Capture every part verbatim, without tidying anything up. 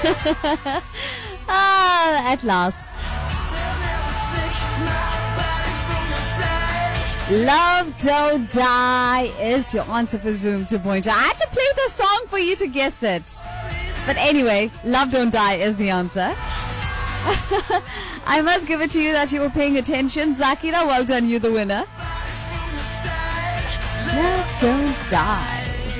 Ah, at last. Love Don't Die is your answer for Zoom two point oh. I had to play the song for you to guess it. But anyway, Love Don't Die is the answer. I must give it to you that you were paying attention. Zakira, well done, you the winner. Love Don't Die.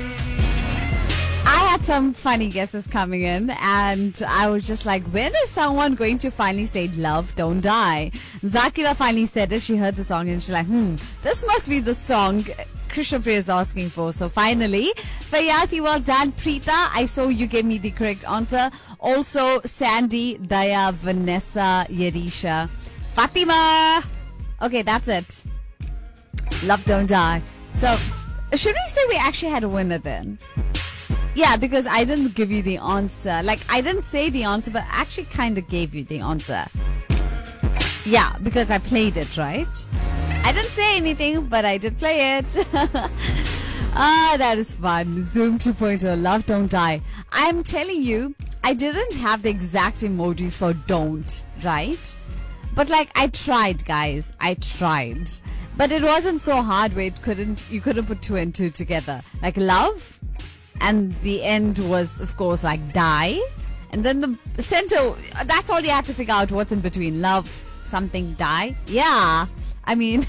I had some funny guesses coming in, and I was just like, when is someone going to finally say Love Don't Die? Zakira finally said it. She heard the song and she's like, hmm, this must be the song Krishna Priya is asking for. So finally, Fayati, well done. Preeta, I saw you gave me the correct answer. Also, Sandy, Daya, Vanessa, Yerisha, Fatima. Okay, that's it. Love Don't Die. So, should we say we actually had a winner then? Yeah, because I didn't give you the answer. Like, I didn't say the answer, but I actually kind of gave you the answer. Yeah, because I played it, right? I didn't say anything, but I did play it. Ah, that is fun. Zoom two point oh, Love Don't Die. I'm telling you, I didn't have the exact emojis for don't, right? But like, I tried, guys. I tried. But it wasn't so hard where it couldn't, you couldn't put two and two together. Like, love. And the end was, of course, like die. And then the center, that's all you had to figure out, what's in between. Love, something, die. Yeah. I mean,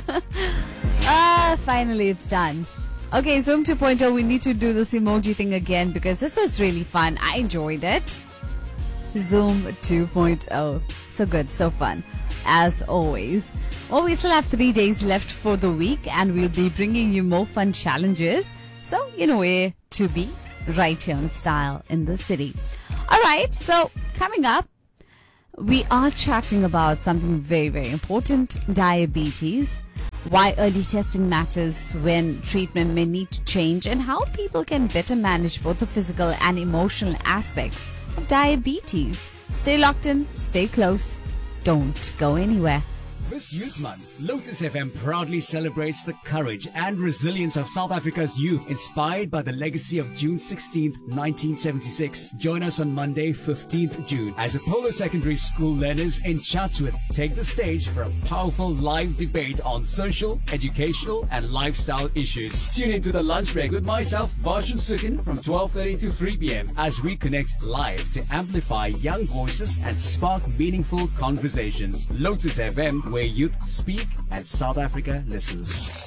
ah, finally it's done. Okay, Zoom two point oh, we need to do this emoji thing again because this was really fun. I enjoyed it. Zoom two point oh. So good, so fun. As always. Well, we still have three days left for the week and we'll be bringing you more fun challenges. So, you know where to be, right here in Style in the City. All right, so coming up, we are chatting about something very, very important, diabetes, why early testing matters when treatment may need to change, and how people can better manage both the physical and emotional aspects of diabetes. Stay locked in, stay close, don't go anywhere. This Youth Month, Lotus F M proudly celebrates the courage and resilience of South Africa's youth, inspired by the legacy of June sixteenth, nineteen seventy-six. Join us on Monday, fifteenth June, as Apollo Secondary School learners in Chatsworth take the stage for a powerful live debate on social, educational, and lifestyle issues. Tune into the lunch break with myself, Varshan Sukin, from twelve thirty to three p.m. as we connect live to amplify young voices and spark meaningful conversations. Lotus F M, where youth speak and South Africa listens.